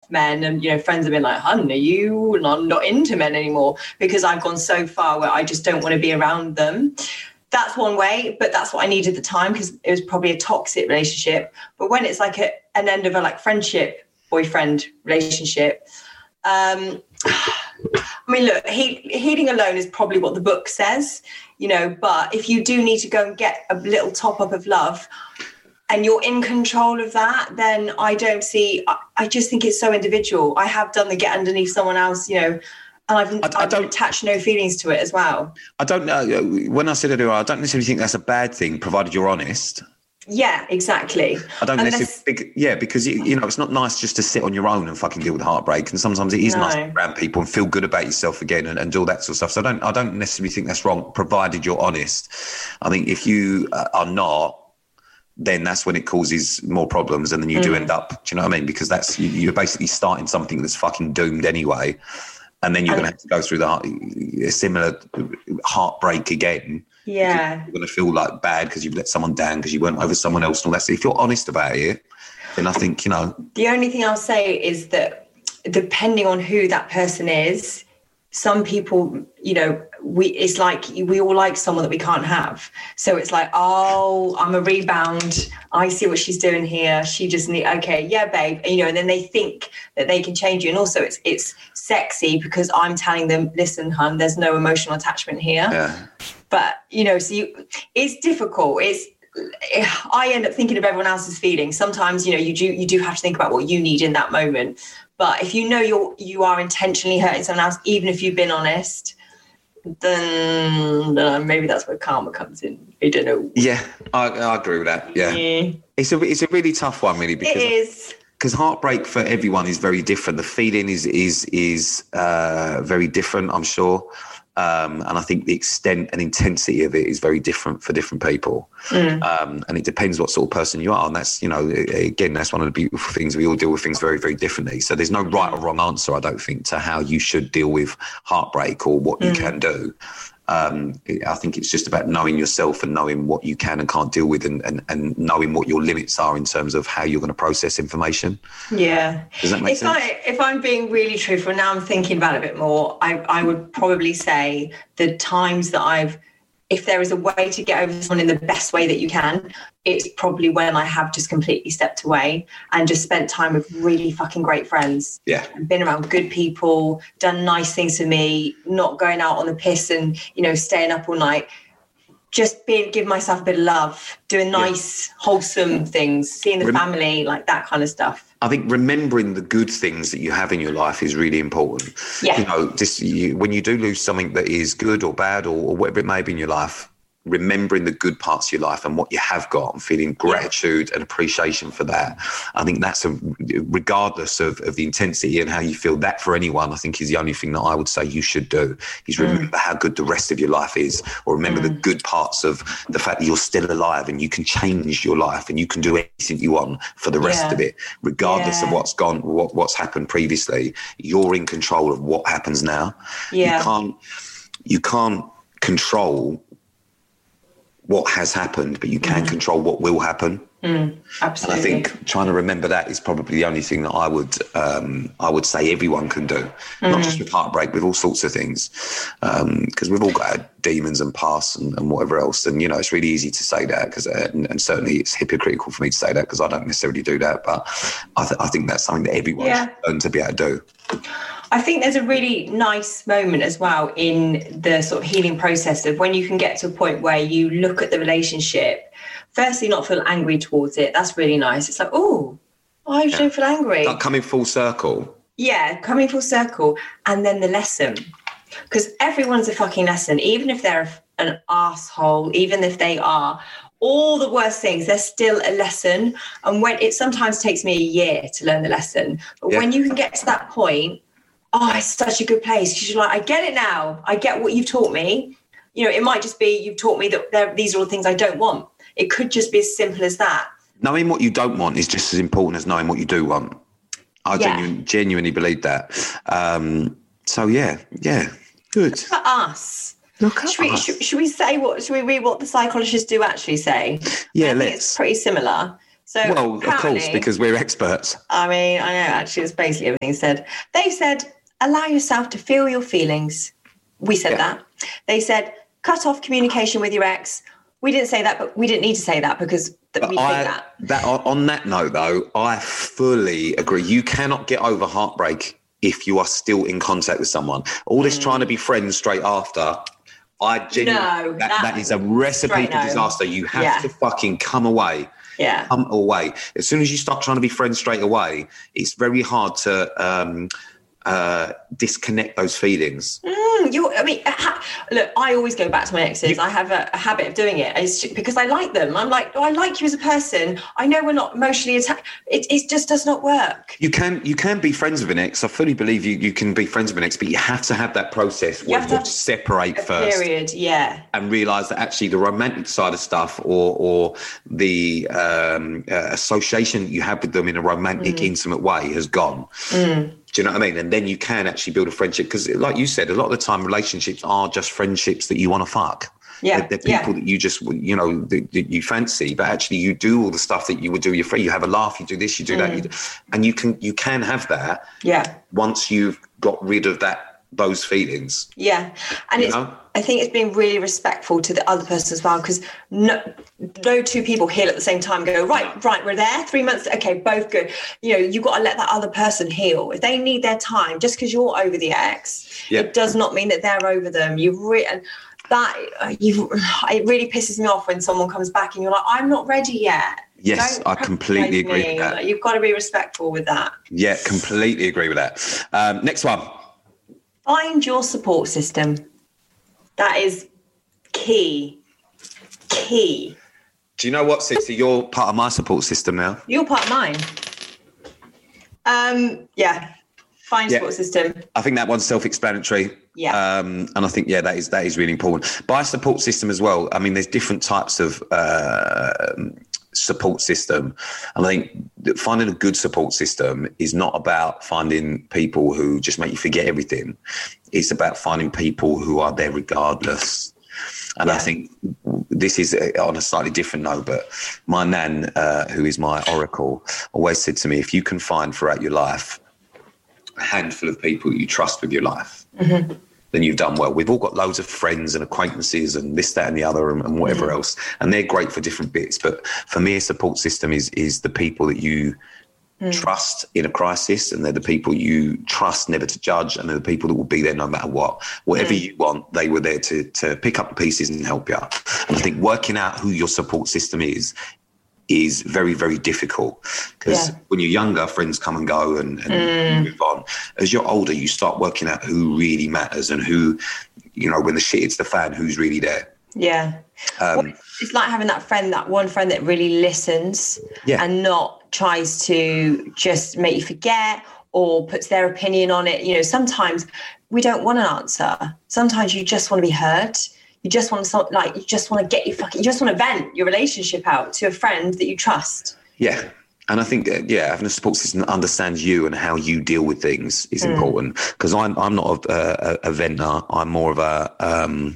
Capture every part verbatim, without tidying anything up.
men, and, you know, friends have been like, hun, are you not, not into men anymore? Because I've gone so far where I just don't want to be around them. That's one way, but that's what I needed at the time because it was probably a toxic relationship. But when it's like a, an end of a like friendship, boyfriend relationship, um, I mean, look, he, healing alone is probably what the book says, you know, but if you do need to go and get a little top up of love and you're in control of that, then I don't see, I, I just think it's so individual. I have done the get underneath someone else, you know, and I've, I, I've I attached no feelings to it as well. I don't know. When I said earlier, I don't necessarily think that's a bad thing, provided you're honest. Yeah, exactly. I don't Unless... necessarily, yeah, because, you, you know, it's not nice just to sit on your own and fucking deal with heartbreak. And sometimes it is no. nice to be around people and feel good about yourself again and, and do all that sort of stuff. So I don't, I don't necessarily think that's wrong, provided you're honest. I think if you uh, are not, then that's when it causes more problems and then you mm. do end up, do you know what I mean? Because that's, you, you're basically starting something that's fucking doomed anyway. And then you're going to have to go through the a similar heartbreak again. Yeah. You're going to feel like bad because you've let someone down because you weren't over someone else and all that. So if you're honest about it, then I think, you know. The only thing I'll say is that depending on who that person is, some people, you know, we it's like we all like someone that we can't have. So it's like, oh, I'm a rebound. I see what she's doing here. She just need, okay, yeah, babe. You know, and then they think that they can change you. And also it's it's sexy because I'm telling them, listen, hun, there's no emotional attachment here. Yeah. But, you know, so you, it's difficult. It's, I end up thinking of everyone else's feelings. Sometimes, you know, you do you do have to think about what you need in that moment. But if you know you're you are intentionally hurting someone else, even if you've been honest, then uh, maybe that's where karma comes in. I don't know. Yeah, I, I agree with that. Yeah. yeah, it's a it's a really tough one, really, because it is. Because heartbreak for everyone is very different. The feeling is is is uh, very different, I'm sure. Um, and I think the extent and intensity of it is very different for different people. Mm. Um, and it depends what sort of person you are. And that's, you know, again, that's one of the beautiful things. We all deal with things very, very differently. So there's no right or wrong answer, I don't think, to how you should deal with heartbreak or what mm. you can do. Um, I think it's just about knowing yourself and knowing what you can and can't deal with and, and, and knowing what your limits are in terms of how you're going to process information. Yeah. Does that make if sense? I, if I'm being really truthful, now I'm thinking about it a bit more, I, I would probably say the times that I've, if there is a way to get over someone in the best way that you can, it's probably when I have just completely stepped away and just spent time with really fucking great friends. Yeah. And been around good people, done nice things for me, not going out on the piss and, you know, staying up all night. Just being, give myself a bit of love, doing nice, yeah. wholesome things, seeing the Rem- family, like that kind of stuff. I think remembering the good things that you have in your life is really important. Yeah. You know, this, you, when you do lose something that is good or bad or, or whatever it may be in your life, remembering the good parts of your life and what you have got and feeling gratitude yeah. and appreciation for that. I think that's a, regardless of, of the intensity and how you feel, that for anyone, I think is the only thing that I would say you should do is remember mm. how good the rest of your life is, or remember mm. the good parts of the fact that you're still alive and you can change your life and you can do anything you want for the rest yeah. of it, regardless yeah. of what's gone, what, what's happened previously. You're in control of what happens now. Yeah. You can't, you can't control what has happened, but you can mm. control what will happen. Mm, absolutely. And I think trying to remember that is probably the only thing that I would um, I would say everyone can do, mm. not just with heartbreak, with all sorts of things, because um, we've all got our demons and past and, and whatever else. And, you know, it's really easy to say that, because uh, and, and certainly it's hypocritical for me to say that because I don't necessarily do that. But I, th- I think that's something that everyone yeah. should learn to be able to do. I think there's a really nice moment as well in the sort of healing process of when you can get to a point where you look at the relationship, firstly, not feel angry towards it. That's really nice. It's like, oh, I yeah. don't feel angry. Like coming full circle. Yeah, coming full circle. And then the lesson. Because everyone's a fucking lesson, even if they're an asshole, even if they are all the worst things, there's still a lesson. And when it sometimes takes me a year to learn the lesson. But yeah. when you can get to that point, oh, it's such a good place. Because you're like, I get it now. I get what you've taught me. You know, it might just be you've taught me that these are all the things I don't want. It could just be as simple as that. Knowing what you don't want is just as important as knowing what you do want. I yeah. genuinely, genuinely believe that. Um, so, yeah, yeah, good. Look at us. Look at should we, us. Should, should we say what, should we read what the psychologists do actually say? Yeah, I let's. think it's pretty similar. So well, of course, because we're experts. I mean, I know, actually, it's basically everything said. They said, allow yourself to feel your feelings. We said yeah. that. They said, cut off communication with your ex. We didn't say that, but we didn't need to say that because th- we I, think that. that. On that note, though, I fully agree. You cannot get over heartbreak if you are still in contact with someone. All this mm. trying to be friends straight after, I genuinely, no, that, that, that is a recipe for no. disaster. You have yeah. to fucking come away. Yeah. Come away. As soon as you start trying to be friends straight away, it's very hard to um, uh, disconnect those feelings. Mm, you, I mean, ha- look, I always go back to my exes. You, I have a, a habit of doing it it's just because I like them. I'm like, oh, I like you as a person. I know we're not emotionally attached. It, it just does not work. You can you can be friends with an ex. I fully believe you, you can be friends with an ex, but you have to have that process where you, you separate first. Period, yeah. And realise that actually the romantic side of stuff or or the um, uh, association you have with them in a romantic, mm. intimate way has gone. Mm. Do you know what I mean? And then you can actually build a friendship because, like you said, a lot of the time relationships are just friendships that you want to fuck. Yeah, they're, they're people yeah. that you just, you know, that, that you fancy, but actually you do all the stuff that you would do with your friend. You have a laugh, you do this, you do mm. that, you do, and you can you can have that. Yeah. Once you've got rid of that those feelings. Yeah, and it's. Know? I think it's being really respectful to the other person as well, because no, no two people heal at the same time. Go right, right. We're there. Three months. Okay, both good. You know, you got to let that other person heal. If they need their time, just because you're over the ex, yeah. it does not mean that they're over them. You've written that. You. It really pisses me off when someone comes back and you're like, I'm not ready yet. Yes, Don't I completely agree me. with that. Like, you've got to be respectful with that. Yeah, completely agree with that. Um, next one. Find your support system. That is key. Key. Do you know what, Sixty? You're part of my support system now. You're part of mine. Um, yeah. Find yeah. support system. I think that one's self-explanatory. Yeah. Um, and I think, yeah, that is that is really important. By support system as well, I mean, there's different types of uh, support system. And I think that finding a good support system is not about finding people who just make you forget everything. It's about finding people who are there regardless. And yeah. I think this is on a slightly different note, but my nan, uh, who is my oracle, always said to me, if you can find throughout your life a handful of people you trust with your life, mm-hmm. then you've done well. We've all got loads of friends and acquaintances and this, that and the other and, and whatever mm-hmm. else. And they're great for different bits. But for me, a support system is is the people that you mm. trust in a crisis, and they're the people you trust never to judge, and they're the people that will be there no matter what. Whatever mm. you want, they were there to to pick up the pieces and help you. And I think working out who your support system is is very, very difficult because yeah. when you're younger, friends come and go and, and mm. move on. As you're older, you start working out who really matters and who, you know, when the shit hits the fan, who's really there. Yeah. Um, well, it's like having that friend, that one friend that really listens yeah. and not tries to just make you forget or puts their opinion on it. You know, sometimes we don't want an answer. Sometimes you just want to be heard. You just want to, like, you just want to get your fucking, you just want to vent your relationship out to a friend that you trust. Yeah. And I think, uh, yeah, having a support system that understands you and how you deal with things is mm. important. Because I'm I'm not a, a, a venter. I'm more of a um,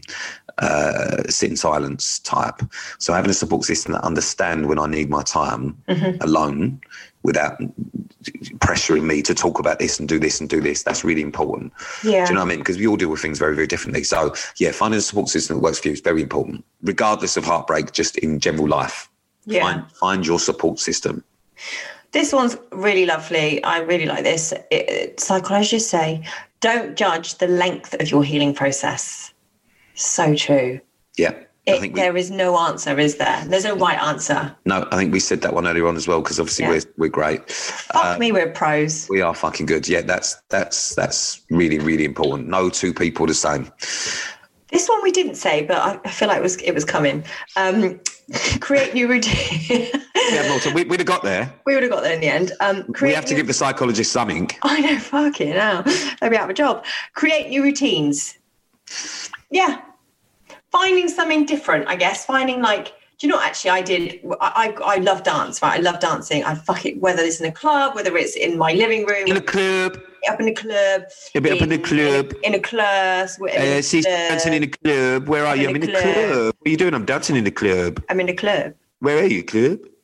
uh, sit in silence type. So having a support system that understands when I need my time mm-hmm. alone without pressuring me to talk about this and do this and do this, that's really important. Yeah. Do you know what I mean? Because we all deal with things very, very differently. So, yeah, finding a support system that works for you is very important, regardless of heartbreak, just in general life. Yeah. Find, find your support system. This one's really lovely. I really like this. It, it, psychologists say, don't judge the length of your healing process. So true. Yeah. It, I think we, there is no answer, is there? There's no right answer. No, I think we said that one earlier on as well, because obviously yeah. we're we're great. Fuck uh, me, we're pros. We are fucking good. Yeah, that's that's that's really, really important. No two people the same. This one we didn't say, but I, I feel like it was it was coming. Um, create new routine. Yeah, no, so we, we'd have got there. We would have got there in the end. Um, we have to new... give the psychologist something. I know, fucking hell. They'll be out of a job. Create new routines. Yeah. Finding something different, I guess. Finding like, do you know what actually I did? I, I I love dance, right? I love dancing. I fuck it, whether it's in a club, whether it's in my living room. In a club. Up in a club. A bit in, up in the club. In a, in a class. Uh, she's dancing in a club. Where are I'm you? I'm in a club. club. What are you doing? I'm dancing in the club. I'm in a club. Where are you, club?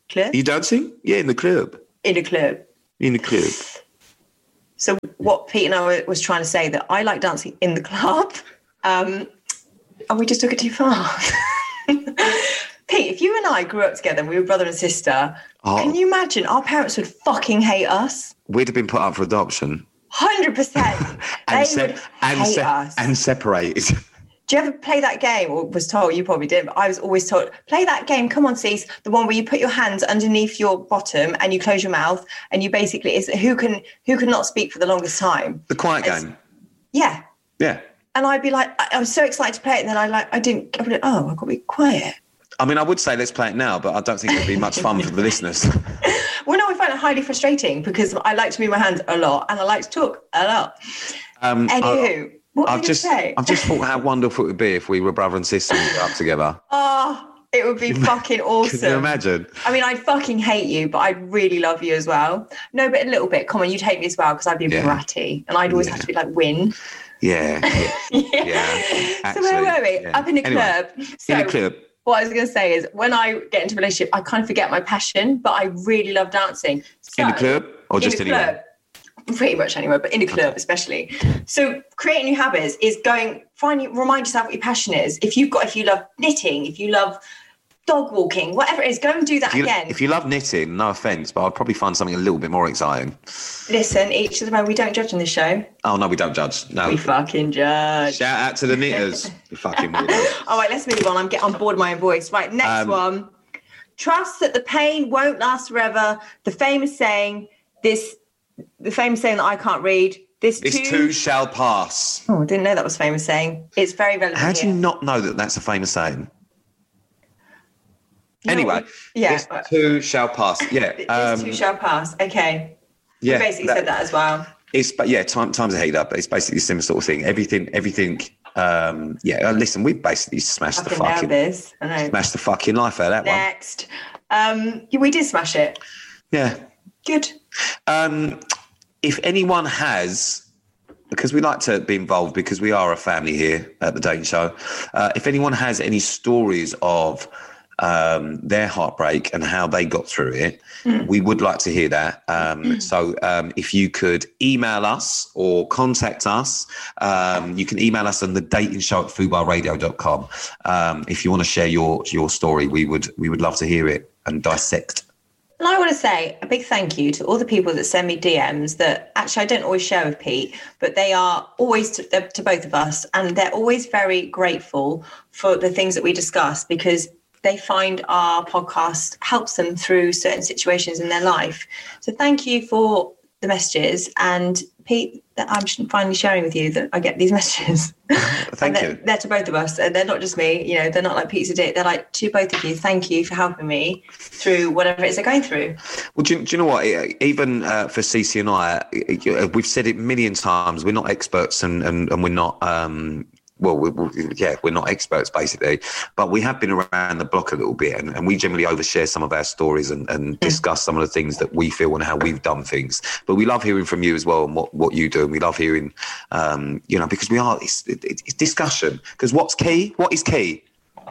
Club? Are you dancing? Yeah, in the club. In a club. In the club. So what Pete and I was trying to say, that I like dancing in the club. Um, and we just took it too far. Pete, if you and I grew up together and we were brother and sister, oh. can you imagine our parents would fucking hate us? We'd have been put up for adoption. one hundred percent. and they se- would and hate se- us. And separated. Do you ever play that game, or was told? You probably did, but I was always told, play that game, come on, Cease, the one where you put your hands underneath your bottom and you close your mouth and you basically, it's who can who can not speak for the longest time. The quiet it's, game. Yeah. Yeah. And I'd be like, I, I was so excited to play it, and then I like, I didn't, I'd be like, oh, I've got to be quiet. I mean, I would say let's play it now, but I don't think it would be much fun for the listeners. Well, no, I find it highly frustrating because I like to move my hands a lot and I like to talk a lot. Um, Anywho, I, what I've did just, you say? I've just thought how wonderful it would be if we were brother and sister and grew up together. Oh, it would be fucking awesome. Can you imagine? I mean, I'd fucking hate you, but I'd really love you as well. No, but a little bit. Come on, you'd hate me as well because I'd be yeah. bratty and I'd always yeah. have to be like, win. Yeah. Yeah. yeah. yeah actually, so where were we? Yeah. Up in a anyway, club. So, in a club. What I was going to say is when I get into a relationship, I kind of forget my passion, but I really love dancing. So, in the club or just anywhere? Club, pretty much anywhere, but in the club okay. especially. So creating new habits is going, find, remind yourself what your passion is. If you've got, if you love knitting, if you love dog walking, whatever it is, go and do that if you, again. If you love knitting, no offence, but I'd probably find something a little bit more exciting. Listen, each of them, we don't judge on this show. Oh, no, we don't judge. No, we fucking judge. Shout out to the knitters. You fucking weirdos. All right, let's move on. I'm getting on board with my own voice. Right, next um, one. Trust that the pain won't last forever. The famous saying, this, the famous saying that I can't read. This, this too, too shall pass. Oh, I didn't know that was a famous saying. It's very relevant. How do here. you not know that that's a famous saying? You anyway, yeah. this too shall pass. Yeah, this um, too shall pass. Okay. Yeah, we basically that, said that as well. It's but yeah, time, times are heated up. It's basically the same sort of thing. Everything, everything. Um, yeah, listen, we basically smashed fucking the fucking this. I know. Smashed the fucking life out of that Next. one. Next, um, yeah, we did smash it. Yeah. Good. Um, if anyone has. Because we like to be involved because we are a family here at the Dating Show. Uh, if anyone has any stories of um, their heartbreak and how they got through it, mm. we would like to hear that. Um, mm. So um, if you could email us or contact us, um, you can email us on the dating show at fubar radio dot com. Um, if you want to share your your story, we would we would love to hear it and dissect. And I want to say a big thank you to all the people that send me D Ms that actually I don't always share with Pete, but they are always to, to both of us. And they're always very grateful for the things that we discuss because they find our podcast helps them through certain situations in their life. So thank you for the messages. And Pete, I'm finally sharing with you that I get these messages. Thank they're, you. They're to both of us. And they're not just me, you know, they're not like Pete's a dick. They're like to both of you. Thank you for helping me through whatever it is they're going through. Well, do you, do you know what? Even uh, for Cece and I, we've said it a million times. We're not experts and, and, and we're not... Um, Well, we, we, yeah, we're not experts basically, but we have been around the block a little bit, and, and we generally overshare some of our stories and, and mm. discuss some of the things that we feel and how we've done things. But we love hearing from you as well and what, what you do, and we love hearing, um, you know, because we are it's, it, it's discussion. Because what's key? What is key?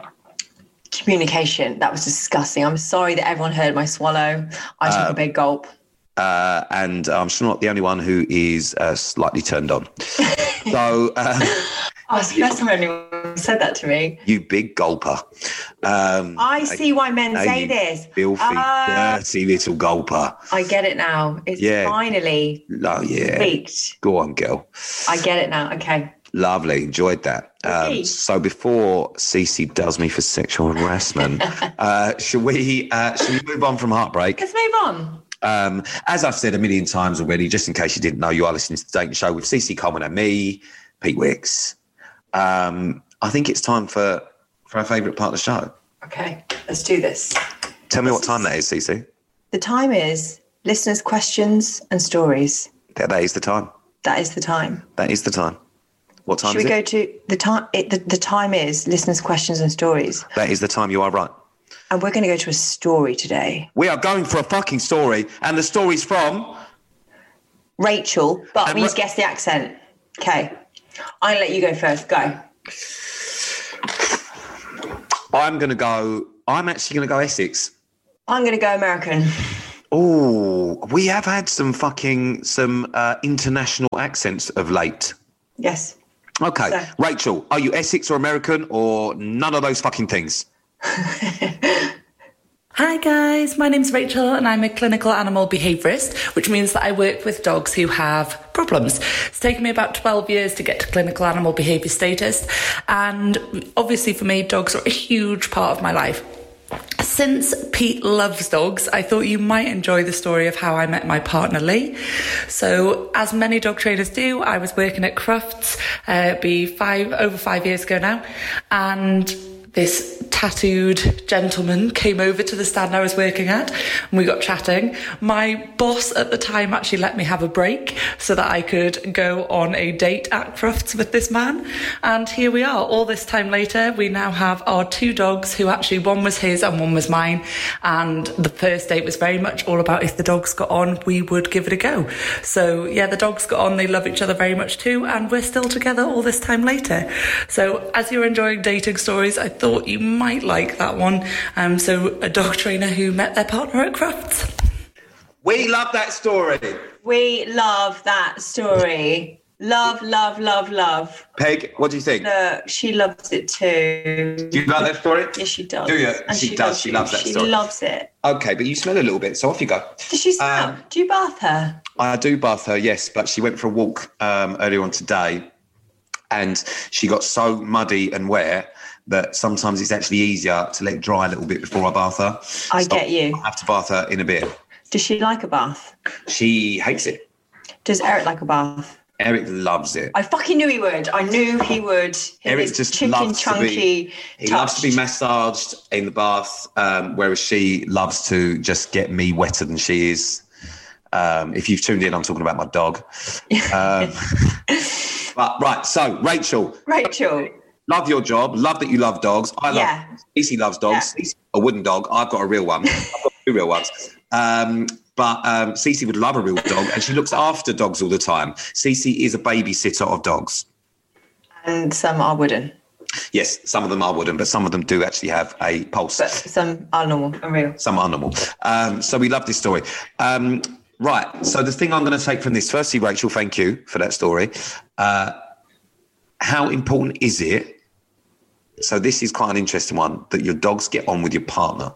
Communication. That was disgusting. I'm sorry that everyone heard my swallow. I took uh, a big gulp. Uh, and I'm sure not the only one who is uh, slightly turned on. So. Uh, Oh, it's the first time anyone said that to me. You big gulper. Um, I see why men I, say this. Filthy, uh, dirty little gulper. I get it now. It's yeah. finally oh, yeah. speaked. Go on, girl. I get it now. Okay. Lovely. Enjoyed that. Um, so before Cece does me for sexual harassment, uh, should we uh, should we move on from heartbreak? Let's move on. Um, as I've said a million times already, just in case you didn't know, you are listening to the Dating Show with Cece Coleman and me, Pete Wicks. Um, I think it's time for, for our favourite part of the show. Okay, let's do this. Tell me what time that is, Cece. The time is listeners' questions and stories. That, that is the time. That is the time. That is the time. What time Should is we it? go to the time? It, the, the time is listeners' questions and stories. That is the time. You are right. And we're going to go to a story today. We are going for a fucking story, and the story's from Rachel, but and we Ra- just guess the accent. Okay. I'm going to let you go first. Go. I'm going to go... I'm actually going to go Essex. I'm going to go American. Oh, we have had some fucking, some uh, international accents of late. Yes. Okay. So. Rachel, are you Essex or American or none of those fucking things? Hi guys, my name's Rachel and I'm a clinical animal behaviourist, which means that I work with dogs who have problems. It's taken me about twelve years to get to clinical animal behaviour status, and obviously for me, dogs are a huge part of my life. Since Pete loves dogs, I thought you might enjoy the story of how I met my partner Lee. So, as many dog trainers do, I was working at Crufts, uh, be five over five years ago now, and this tattooed gentleman came over to the stand I was working at and we got chatting. My boss at the time actually let me have a break so that I could go on a date at Crufts with this man. And here we are, all this time later. We now have our two dogs, who actually one was his and one was mine. And the first date was very much all about if the dogs got on, we would give it a go. So yeah, the dogs got on, they love each other very much too, and we're still together all this time later. So as you're enjoying dating stories, I thought you might like that one. Um, so a dog trainer who met their partner at Crufts. We love that story. We love that story. Love, love, love, love. Peg, what do you think? Look, she loves it too. Do you like that story? Yes, she does. Do you? And she, she does. loves She you. loves that she story. She loves it. Okay, but you smell a little bit, so off you go. Does she smell? Um, do you bath her? I do bath her, yes, but she went for a walk um, earlier on today and she got so muddy and wet that sometimes it's actually easier to let it dry a little bit before I bath her. I so get you. I have to bath her in a bit. Does she like a bath? She hates it. Does Eric like a bath? Eric loves it. I fucking knew he would. I knew he would. Eric His just chicken loves chunky to be. He touched. loves to be massaged in the bath, um, whereas she loves to just get me wetter than she is. Um, if you've tuned in, I'm talking about my dog. Um, but right, so Rachel. Rachel. Love your job. Love that you love dogs. I love. Yeah. Cece loves dogs. Yeah. Cece, a wooden dog. I've got a real one. I've got two real ones. Um, but um, Cece would love a real dog, and she looks after dogs all the time. Cece is a babysitter of dogs. And some are wooden. Yes, some of them are wooden, but some of them do actually have a pulse. But some are normal and real. Some are normal. Um, so we love this story. Um, right. So the thing I'm going to take from this, firstly, Rachel, thank you for that story. Uh, how important is it? So this is quite an interesting one, that your dogs get on with your partner.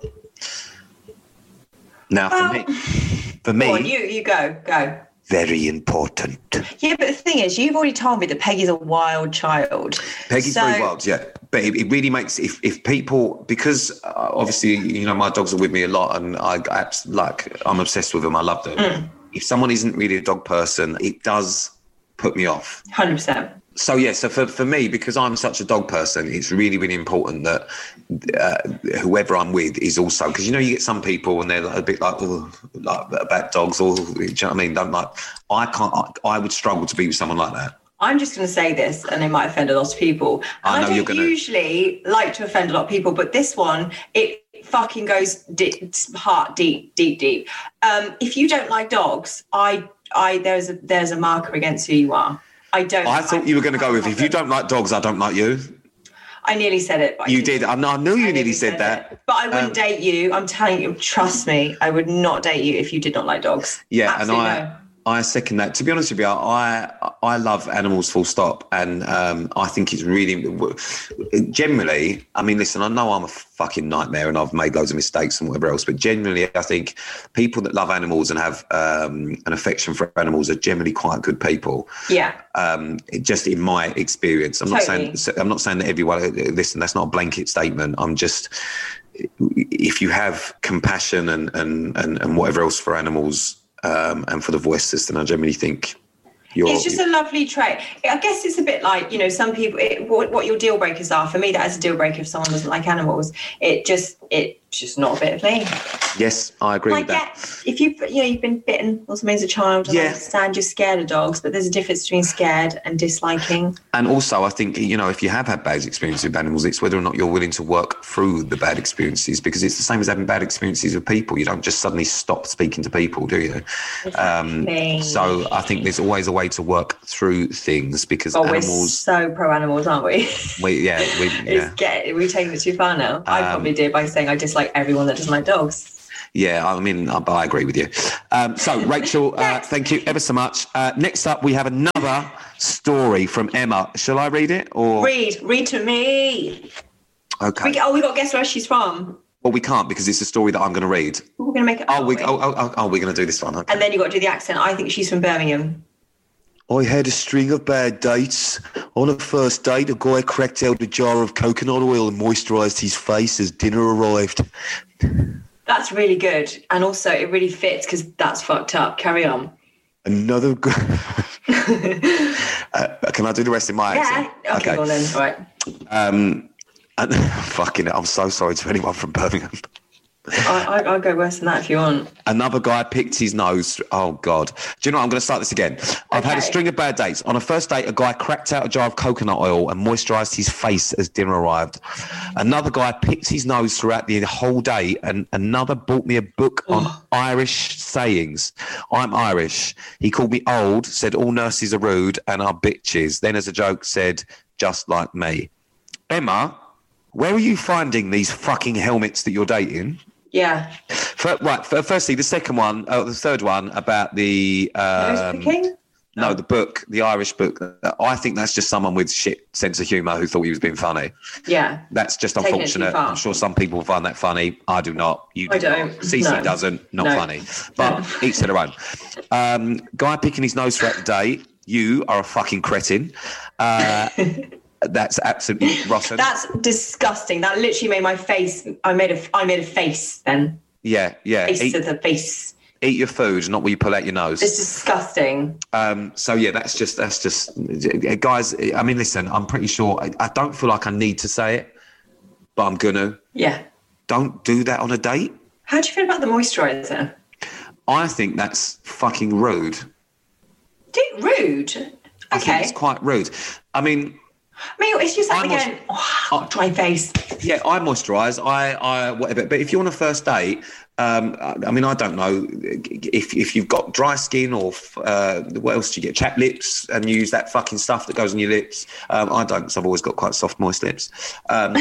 Now, for well, me, for me, go on, you you go go. Very important. Yeah, but the thing is, you've already told me that Peggy's a wild child. Peggy's so... very wild, yeah. But it, it really makes if if people, because uh, obviously you know my dogs are with me a lot, and I, I like I'm obsessed with them. I love them. Mm. If someone isn't really a dog person, it does put me off. one hundred percent. So, yeah, so for, for me, because I'm such a dog person, it's really, really important that uh, whoever I'm with is also, because, you know, you get some people and they're a bit like, oh, like about dogs, or, do you know what I mean? Don't like, I can't, I, I would struggle to be with someone like that. I'm just going to say this, and it might offend a lot of people. And I know I don't you're gonna... usually like to offend a lot of people, but this one, it fucking goes deep, heart deep, deep, deep. Um, if you don't like dogs, I, I, there's a, there's a marker against who you are. I don't. I thought I, you were going to go with, if you don't like dogs, I don't like you. I nearly said it. But you did. I, know, I knew you I nearly said, said that. It. But I wouldn't um, date you. I'm telling you, trust me, I would not date you if you did not like dogs. Yeah, Absolutely and I... no. I second that. To be honest with you, I I love animals full stop. And um, I think it's really, generally, I mean, listen, I know I'm a fucking nightmare and I've made loads of mistakes and whatever else, but generally I think people that love animals and have um, an affection for animals are generally quite good people. Yeah. Um, just in my experience. I'm totally. not saying, I'm not saying that everyone, listen, that's not a blanket statement. I'm just, if you have compassion and, and, and, and whatever else for animals, Um, and for the voice system, I generally think you're... It's just a lovely trait. I guess it's a bit like, you know, some people, it, what, what your deal breakers are. For me, that is a deal breaker if someone doesn't like animals. It just, it's just not a bit of me. Yes, I agree like with that. Get, if you've, you know, you've been bitten or something as a child, and yeah. I understand you're scared of dogs, but there's a difference between scared and disliking. And also, I think, you know, if you have had bad experiences with animals, it's whether or not you're willing to work through the bad experiences, because it's the same as having bad experiences with people. You don't just suddenly stop speaking to people, do you? Exactly. Um, so I think there's always a way to work through things, because oh, animals... we're so pro-animals, aren't we? we yeah, we, yeah. It's get, we're taking it too far now. Um, I probably did by saying I dislike everyone that doesn't like dogs. Yeah, I mean, I, I agree with you. Um, so, Rachel, uh, thank you ever so much. Uh, next up, we have another story from Emma. Shall I read it? Or Read. Read to me. Okay. We, oh, we got to guess where she's from. Well, we can't because it's a story that I'm going to read. We're going to make it. Oh, we, oh, oh, oh, oh, we're going to do this one. Okay. And then you got to do the accent. I think she's from Birmingham. I had a string of bad dates. On a first date, a guy cracked out a jar of coconut oil and moisturised his face as dinner arrived. That's really good. And also, it really fits because that's fucked up. Carry on. Another guy... uh, can I do the rest in my yeah. accent? Okay, okay. Well then. All right. Um, and, fucking I'm so sorry to anyone from Birmingham. I, I, I'll go worse than that if you want. Another guy picked his nose. Oh, God. Do you know what? I'm going to start this again. I've okay. had a string of bad dates. On a first date, a guy cracked out a jar of coconut oil and moisturised his face as dinner arrived. Another guy picked his nose throughout the whole day, and another bought me a book on oh. Irish sayings. I'm Irish. He called me old, said all nurses are rude and are bitches. Then as a joke said, just like me. Emma, where are you finding these fucking helmets that you're dating? Yeah. For, right. For, firstly, the second one, uh, the third one about the um, no, no, the book, the Irish book. I think that's just someone with shit sense of humour who thought he was being funny. Yeah. That's just unfortunate. I'm sure some people find that funny. I do not. You do I don't. Not. Cece no. doesn't. Not no. funny. But no. each to their own. Um, guy picking his nose throughout the day. You are a fucking cretin. Uh, That's absolutely rotten. That's disgusting. That literally made my face. I made a. I made a face then. Yeah, yeah. Face eat, to the face. Eat your food, not what you pull out your nose. It's disgusting. Um. So yeah, that's just that's just guys. I mean, listen. I'm pretty sure. I, I don't feel like I need to say it, but I'm gonna. Yeah. Don't do that on a date. How do you feel about the moisturiser? I think that's fucking rude. Dude, rude. I okay. think it's quite rude. I mean. I mean, it's just like again, oh, dry face. Yeah, I moisturise. I, I, whatever. But if you're on a first date, um, I mean, I don't know if if you've got dry skin or uh, what else do you get? Chapped lips, and you use that fucking stuff that goes on your lips. Um, I don't, because I've always got quite soft, moist lips. Um,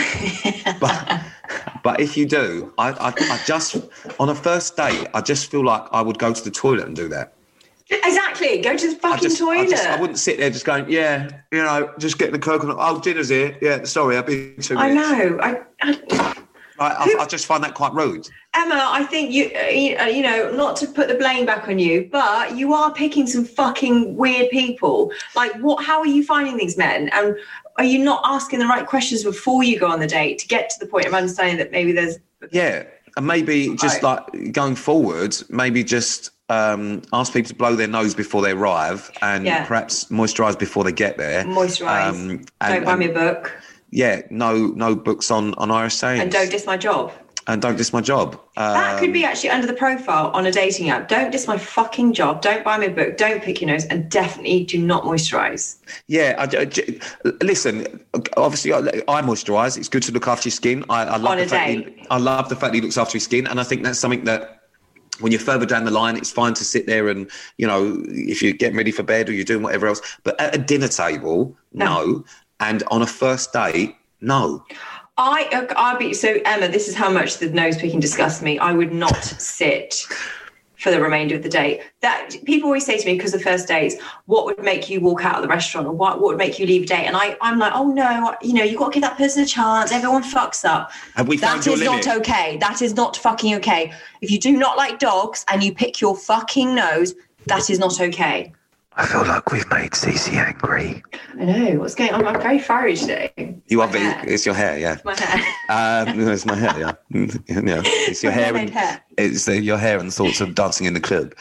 but but if you do, I, I, I just on a first date, I just feel like I would go to the toilet and do that. Exactly. Go to the fucking I just, toilet. I, just, I wouldn't sit there just going, yeah, you know, just getting the coconut. Oh, dinner's here. Yeah, sorry, I've been two minutes. I know. I, I, I, I, I just find that quite rude. Emma, I think you, you know, not to put the blame back on you, but you are picking some fucking weird people. Like, what? How are you finding these men? And are you not asking the right questions before you go on the date to get to the point of understanding that maybe there's... Yeah, and maybe just right. like going forward, maybe just... Um, ask people to blow their nose before they arrive and yeah. perhaps moisturise before they get there. Moisturise. Um, don't buy me a book. Yeah, no no books on, on Irish sayings. And don't diss my job. And don't diss my job. Um, that could be actually under the profile on a dating app. Don't diss my fucking job. Don't buy me a book. Don't pick your nose. And definitely do not moisturise. Yeah. I, I, listen, obviously I, I moisturise. It's good to look after your skin. I, I, love on the a fact date. He, I love the fact that he looks after his skin. And I think that's something that when you're further down the line, it's fine to sit there and, you know, if you're getting ready for bed or you're doing whatever else. But at a dinner table, no. no. And on a first date, no. I, I'd be, so Emma, this is how much the nose picking disgusts me. I would not sit for the remainder of the date. That people always say to me, because the first dates, what would make you walk out of the restaurant, or what, what would make you leave a date? And I, I'm like, oh no, you know, you've got to give that person a chance. Everyone fucks up. Have we found that your is limit? Not okay. That is not fucking okay. If you do not like dogs and you pick your fucking nose, that is not okay. I feel like we've made Cece angry. I know. What's going on? I'm very fiery today. You are, but it's your hair, yeah. It's my hair. Um, no, it's my hair, yeah. yeah. It's your hair and hair. It's the, your hair and thoughts of dancing in the club.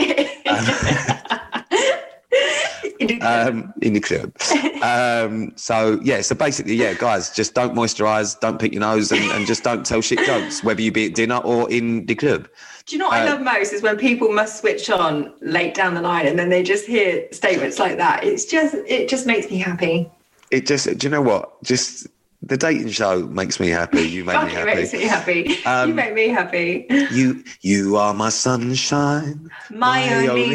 um, um, in the club. Um, so yeah, so basically, yeah, guys, just don't moisturise, don't pick your nose, and, and just don't tell shit jokes, whether you be at dinner or in the club. Do you know what uh, I love most is when people must switch on late down the line and then they just hear statements like that. It's just, it just makes me happy. It just, do you know what? Just the dating show makes me happy. You make me happy. It makes me happy. Um, you make me happy. You, you are my sunshine. My, my only